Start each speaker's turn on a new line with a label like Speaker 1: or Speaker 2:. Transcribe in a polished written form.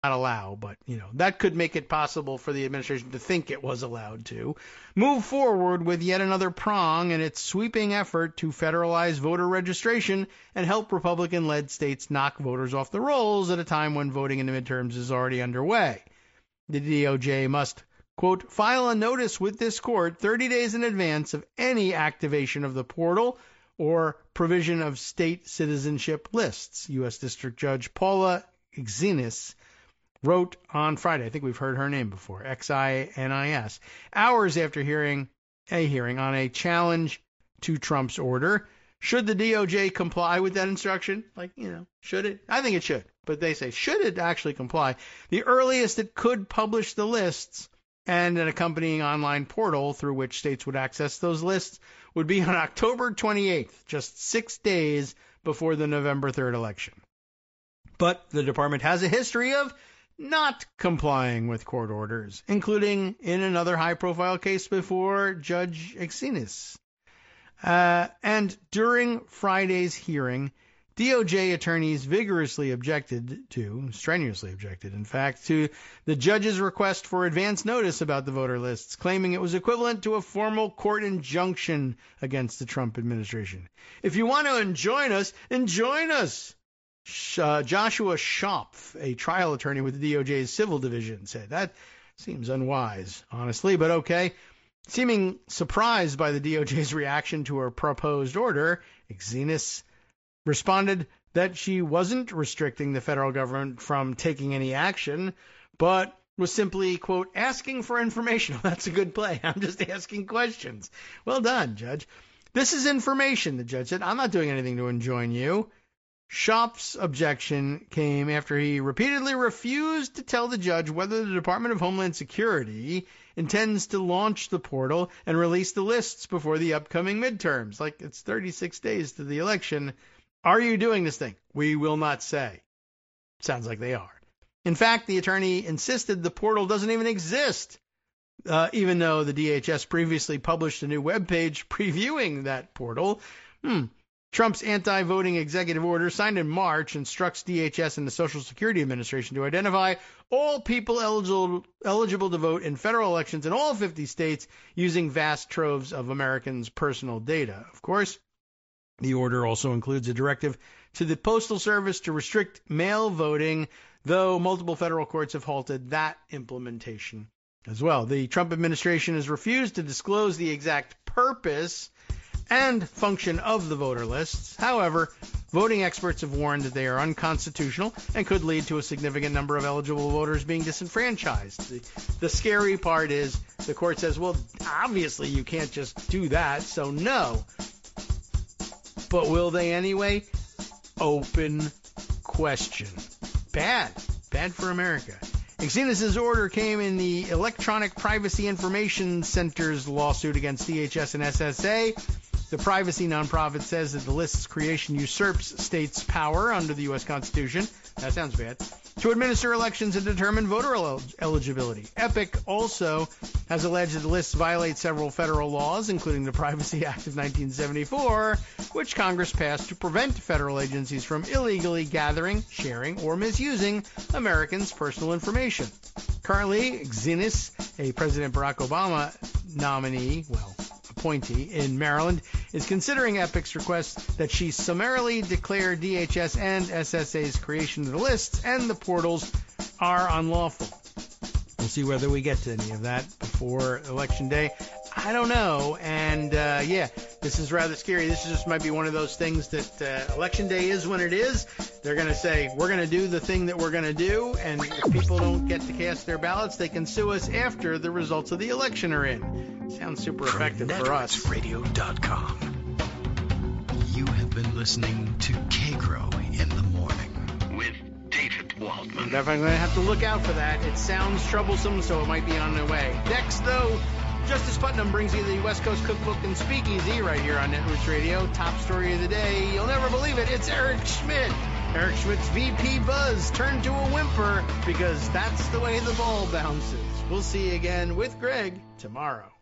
Speaker 1: allow, but, that could make it possible for the administration to think it was allowed to move forward with yet another prong in its sweeping effort to federalize voter registration and help Republican-led states knock voters off the rolls at a time when voting in the midterms is already underway. The DOJ must, quote, file a notice with this court 30 days in advance of any activation of the portal or provision of state citizenship lists, U.S. District Judge Paula Xinis wrote on Friday. I think we've heard her name before, Xinis, hours after hearing on a challenge to Trump's order. Should the DOJ comply with that instruction? Should it? I think it should. But they say, should it actually comply? The earliest it could publish the lists and an accompanying online portal through which states would access those lists would be on October 28th, just 6 days before the November 3rd election. But the department has a history of not complying with court orders, including in another high-profile case before Judge Xinis. And during Friday's hearing, DOJ attorneys strenuously objected, in fact, to the judge's request for advance notice about the voter lists, claiming it was equivalent to a formal court injunction against the Trump administration. If you want to join us, Joshua Schopf, a trial attorney with the DOJ's civil division, said. That seems unwise, honestly, but okay. Seeming surprised by the DOJ's reaction to her proposed order, Xinis responded that she wasn't restricting the federal government from taking any action, but was simply, quote, asking for information. That's a good play. I'm just asking questions. Well done, Judge. This is information, the judge said. I'm not doing anything to enjoin you. Schopf's objection came after he repeatedly refused to tell the judge whether the Department of Homeland Security intends to launch the portal and release the lists before the upcoming midterms. It's 36 days to the election. Are you doing this thing? We will not say. Sounds like they are. In fact, the attorney insisted the portal doesn't even exist, even though the DHS previously published a new webpage previewing that portal. Trump's anti-voting executive order, signed in March, instructs DHS and the Social Security Administration to identify all people eligible to vote in federal elections in all 50 states using vast troves of Americans' personal data. Of course, the order also includes a directive to the Postal Service to restrict mail voting, though multiple federal courts have halted that implementation as well. The Trump administration has refused to disclose the exact purpose and function of the voter lists. However, voting experts have warned that they are unconstitutional and could lead to a significant number of eligible voters being disenfranchised. The scary part is the court says, well, obviously you can't just do that, so no. But will they anyway? Open question. Bad for America. Xinis' order came in the Electronic Privacy Information Center's lawsuit against DHS and SSA. The privacy nonprofit says that the list's creation usurps states' power under the U.S. Constitution. That sounds bad. To administer elections and determine voter eligibility. Epic also has alleged that the lists violate several federal laws, including the Privacy Act of 1974, which Congress passed to prevent federal agencies from illegally gathering, sharing, or misusing Americans' personal information. Currently, Xinis, a President Barack Obama appointee in Maryland, is considering Epic's request that she summarily declare DHS and SSA's creation of the lists and the portals are unlawful. We'll see whether we get to any of that before Election Day. I don't know. And, this is rather scary. This just might be one of those things that Election Day is when it is. They're going to say, we're going to do the thing that we're going to do, and if people don't get to cast their ballots, they can sue us after the results of the election are in. Sounds super effective for us.
Speaker 2: NetworksRadio.com. You have been listening to K-Grow in the Morning with David Waldman.
Speaker 1: I'm definitely going to have to look out for that. It sounds troublesome, so it might be on the way. Next, though, Justice Putnam brings you the West Coast Cookbook and Speakeasy right here on Networks Radio. Top story of the day. You'll never believe it. It's Eric Schmidt. Eric Schmidt's VP buzz turned to a whimper because that's the way the ball bounces. We'll see you again with Greg tomorrow.